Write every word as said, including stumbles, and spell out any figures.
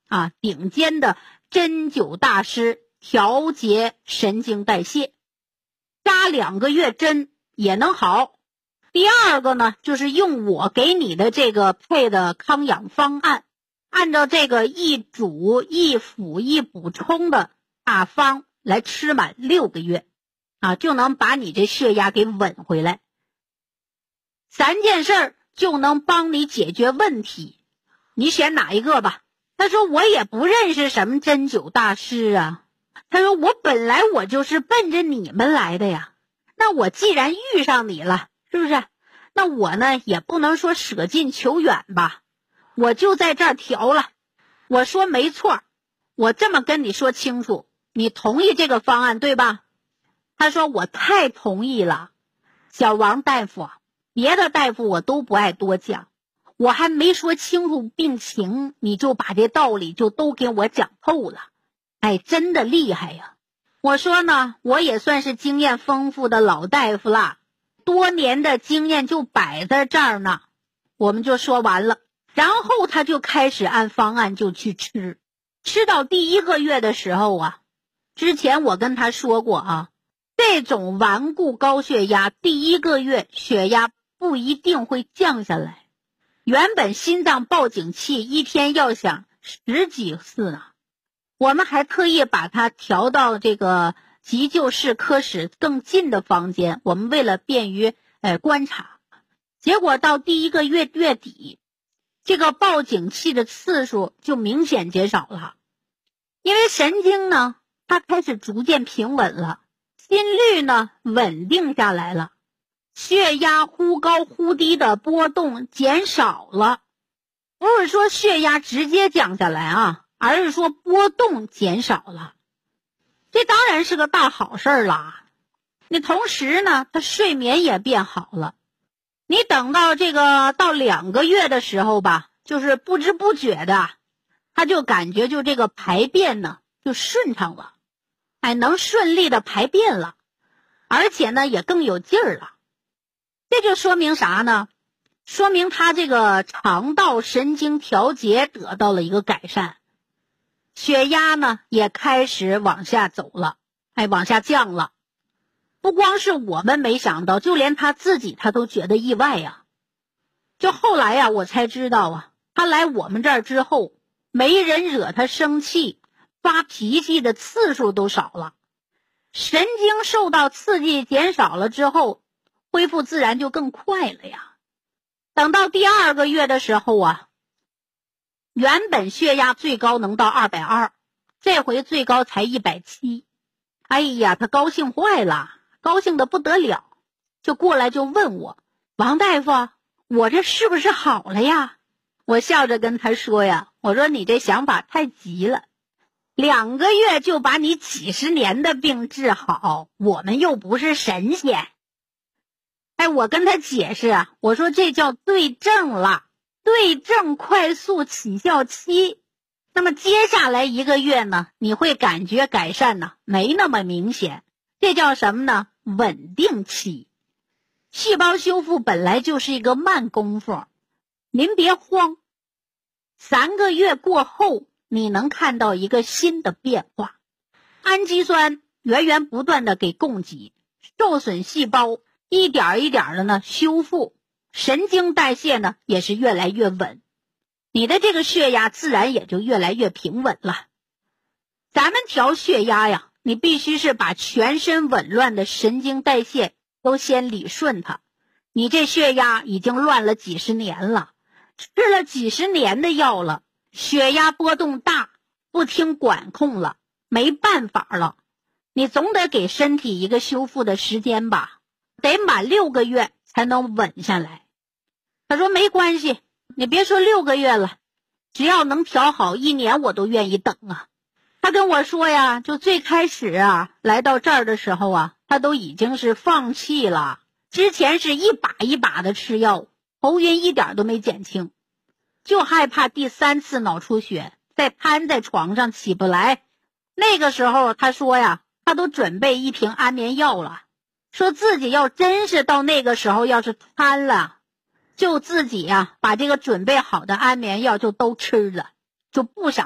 啊，顶尖的针灸大师调节神经代谢，扎两个月针也能好。第二个呢，就是用我给你的这个配的康养方案，按照这个一煮一辅一补充的大方来吃满六个月啊，就能把你这血压给稳回来。三件事儿就能帮你解决问题，你选哪一个吧？他说我也不认识什么针灸大师啊，他说我本来我就是奔着你们来的呀，那我既然遇上你了，是不是？那我呢也不能说舍近求远吧，我就在这儿调了。我说没错，我这么跟你说清楚，你同意这个方案对吧？他说我太同意了。小王大夫，别的大夫我都不爱多讲，我还没说清楚病情，你就把这道理就都给我讲透了。哎，真的厉害呀。我说呢，我也算是经验丰富的老大夫了，多年的经验就摆在这儿呢。我们就说完了，然后他就开始按方案就去吃。吃到第一个月的时候啊，之前我跟他说过啊，这种顽固高血压第一个月血压不一定会降下来，原本心脏报警器一天要响十几次呢，我们还特意把它调到这个急救室科室更近的房间，我们为了便于呃观察。结果到第一个月月底，这个报警器的次数就明显减少了，因为神经呢它开始逐渐平稳了，心率呢稳定下来了，血压忽高忽低的波动减少了。不是说血压直接降下来啊，而是说波动减少了，这当然是个大好事啦。你同时呢，他睡眠也变好了。你等到这个到两个月的时候吧，就是不知不觉的，他就感觉就这个排便呢就顺畅了，哎，能顺利的排便了，而且呢也更有劲儿了。这就说明啥呢？说明他这个肠道神经调节得到了一个改善，血压呢也开始往下走了，哎，往下降了。不光是我们没想到，就连他自己他都觉得意外呀。就后来呀，我才知道啊，他来我们这儿之后，没人惹他生气，发脾气的次数都少了，神经受到刺激减少了之后，恢复自然就更快了呀。等到第二个月的时候啊，原本血压最高能到二百二，这回最高才一百七。哎呀，他高兴坏了，高兴得不得了，就过来就问我，王大夫，我这是不是好了呀？我笑着跟他说呀，我说你这想法太急了，两个月就把你几十年的病治好，我们又不是神仙。哎，我跟他解释啊，我说这叫对症了，对症快速起效期。那么接下来一个月呢，你会感觉改善呢没那么明显，这叫什么呢？稳定期。细胞修复本来就是一个慢功夫，您别慌，三个月过后你能看到一个新的变化，氨基酸源源不断的给供给，受损细胞一点一点的呢修复，神经代谢呢也是越来越稳，你的这个血压自然也就越来越平稳了。咱们调血压呀，你必须是把全身紊乱的神经代谢都先理顺它。你这血压已经乱了几十年了，吃了几十年的药了，血压波动大，不听管控了，没办法了，你总得给身体一个修复的时间吧，得满六个月才能稳下来。他说没关系，你别说六个月了，只要能调好一年我都愿意等啊。他跟我说呀，就最开始啊来到这儿的时候啊，他都已经是放弃了，之前是一把一把的吃药，头晕一点都没减轻，就害怕第三次脑出血再瘫在床上起不来。那个时候他说呀，他都准备一瓶安眠药了，说自己要真是到那个时候要是瘫了，就自己呀把这个准备好的安眠药就都吃了，就不想